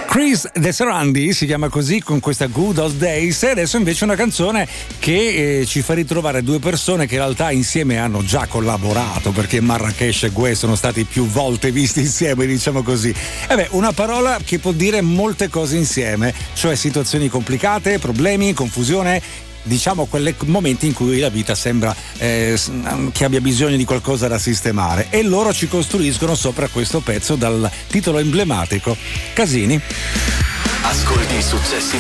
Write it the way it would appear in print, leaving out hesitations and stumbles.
Chris De Sarandi si chiama così, con questa Good Old Days, e adesso invece una canzone che ci fa ritrovare due persone che in realtà insieme hanno già collaborato, perché Marrakesh e Gue sono stati più volte visti insieme, diciamo così. Una parola che può dire molte cose insieme, cioè situazioni complicate, problemi, confusione, diciamo quei momenti in cui la vita sembra che abbia bisogno di qualcosa da sistemare, e loro ci costruiscono sopra questo pezzo dal titolo emblematico, Casini. Ascolti i successi